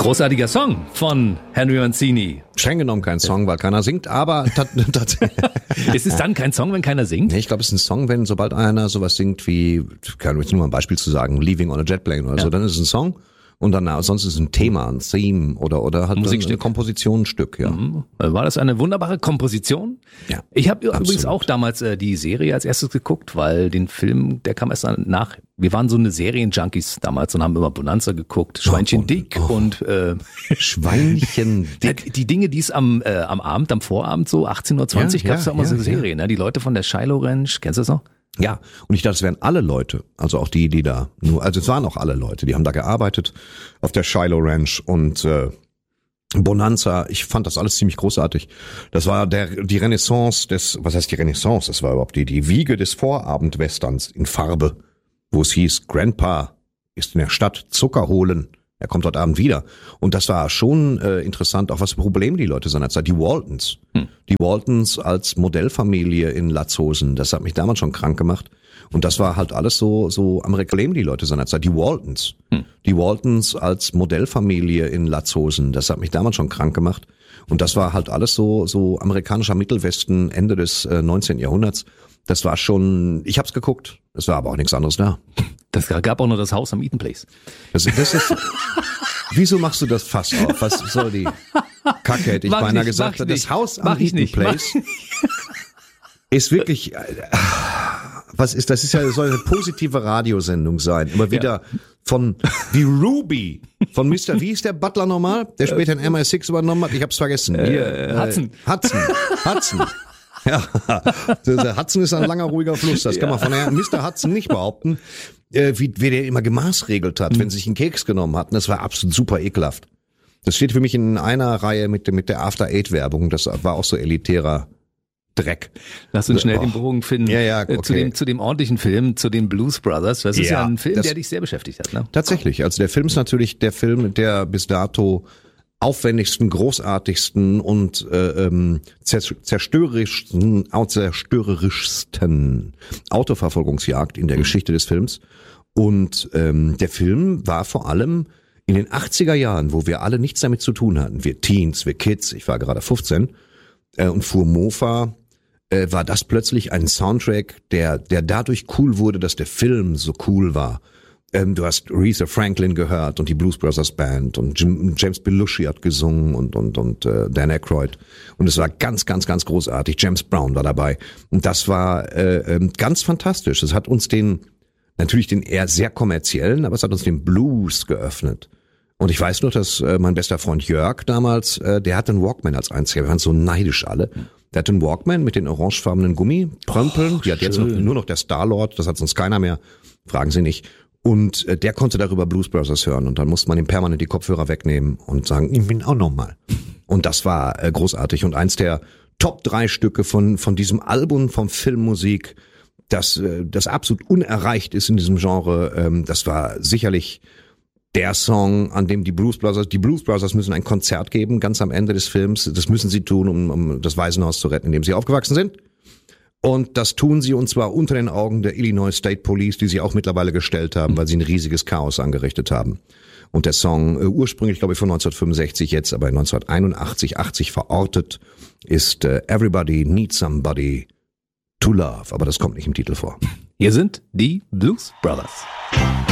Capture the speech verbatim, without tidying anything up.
Großartiger Song von Henry Mancini. Streng genommen kein Song, weil keiner singt, aber tatsächlich. Ist es dann kein Song, wenn keiner singt? Nee, ich glaube, es ist ein Song, wenn sobald einer sowas singt wie, kann ich jetzt nur mal ein Beispiel zu sagen, Leaving on a Jet Plane oder ja. so, dann ist es ein Song. Und dann, sonst ist es ein Thema, ein Theme oder, oder halt ein Kompositionsstück, ja. Mhm. War das eine wunderbare Komposition? Ja. Ich habe übrigens auch damals äh, die Serie als erstes geguckt, weil den Film, der kam erst nach. Wir waren so eine Serienjunkies damals und haben immer Bonanza geguckt, Schweinchen oh, Dick oh. und äh, Schweinchen Dick. Die Dinge, die es am äh, am Abend, am Vorabend so achtzehn Uhr zwanzig ja, gab es ja, da immer ja, so Serien, ja. ne? Die Leute von der Shiloh Ranch, kennst du das noch? Ja, und ich dachte, es wären alle Leute, also auch die, die da nur, also es waren auch alle Leute, die haben da gearbeitet auf der Shiloh Ranch und äh, Bonanza. Ich fand das alles ziemlich großartig. Das war der die Renaissance des, was heißt die Renaissance? Das war überhaupt die die Wiege des Vorabendwesterns in Farbe, wo es hieß, Grandpa ist in der Stadt Zucker holen. Er kommt heute Abend wieder. Und das war schon äh, interessant, auch was für Probleme die Leute seinerzeit. Die Waltons. Hm. Die Waltons als Modellfamilie in Latzhosen. Das hat mich damals schon krank gemacht. Und das war halt alles so, so Probleme die Leute seinerzeit. Die Waltons. Hm. Die Waltons als Modellfamilie in Latzhosen. Das hat mich damals schon krank gemacht. Und das war halt alles so, so amerikanischer Mittelwesten Ende des äh, neunzehnten Jahrhunderts. Das war schon, ich hab's geguckt. Es war aber auch nichts anderes da. Das gab auch nur das Haus am Eaton Place. Das, das ist, wieso machst du das Fass auf? Was soll die Kacke, hätte ich mach beinahe nicht, gesagt. Das nicht. Haus am mach Eaton nicht, Place ist wirklich, was ist, das ist ja, soll eine positive Radiosendung sein. Immer wieder ja. von, wie Ruby, von Mister Wie ist der Butler nochmal? Der später in M I six übernommen hat. Ich hab's vergessen. Hier, äh, Hudson. Äh, Hudson. Hudson. Ja, der Hudson ist ein langer, ruhiger Fluss. Das kann man von Herrn Mister Hudson nicht behaupten, äh, wie, wie der immer gemaßregelt hat, mhm. wenn sie sich einen Keks genommen hatten. Das war absolut super ekelhaft. Das steht für mich in einer Reihe mit, mit der After-Eight-Werbung. Das war auch so elitärer Dreck. Lass uns schnell oh. den Bogen finden ja, ja, okay. zu dem zu dem ordentlichen Film, zu den Blues Brothers. Das ist ja, ja ein Film, der dich sehr beschäftigt hat. Ne? Tatsächlich. Also der Film ist natürlich der Film, der bis dato aufwendigsten, großartigsten und äh, ähm, zerstörerischsten, zerstörerischsten Autoverfolgungsjagd in der Geschichte des Films. Und ähm, der Film war vor allem in den achtziger Jahren, wo wir alle nichts damit zu tun hatten, wir Teens, wir Kids, ich war gerade fünfzehn äh, und fuhr Mofa, äh, war das plötzlich ein Soundtrack, der der dadurch cool wurde, dass der Film so cool war. Ähm, du hast Aretha Franklin gehört und die Blues Brothers Band und Jim, James Belushi hat gesungen und und und äh, Dan Aykroyd und es war ganz ganz ganz großartig. James Brown war dabei und das war äh, äh, ganz fantastisch. Es hat uns den natürlich den eher sehr kommerziellen, aber es hat uns den Blues geöffnet. Und ich weiß noch, dass äh, mein bester Freund Jörg damals, äh, der hatte einen Walkman als einziger. Wir waren so neidisch alle. Der hatte einen Walkman mit den orangefarbenen Gummiprömpeln. Oh, die hat jetzt noch, nur noch der Star-Lord, das hat sonst keiner mehr. Fragen Sie nicht. Und äh, der konnte darüber Blues Brothers hören. Und dann musste man ihm permanent die Kopfhörer wegnehmen und sagen, ich bin auch nochmal. Und das war äh, großartig. Und eins der Top drei Stücke von von diesem Album von Filmmusik, das äh, das absolut unerreicht ist in diesem Genre, ähm, das war sicherlich der Song, an dem die Blues Brothers, die Blues Brothers müssen ein Konzert geben, ganz am Ende des Films. Das müssen sie tun, um, um das Waisenhaus zu retten, in dem sie aufgewachsen sind. Und das tun sie, und zwar unter den Augen der Illinois State Police, die sie auch mittlerweile gestellt haben, weil sie ein riesiges Chaos angerichtet haben. Und der Song, äh, ursprünglich glaube ich von neunzehnhundertfünfundsechzig, jetzt aber neunzehnhunderteinundachtzig, achtzig verortet, ist äh, Everybody Needs Somebody to Love. Aber das kommt nicht im Titel vor. Hier sind die Blues Brothers.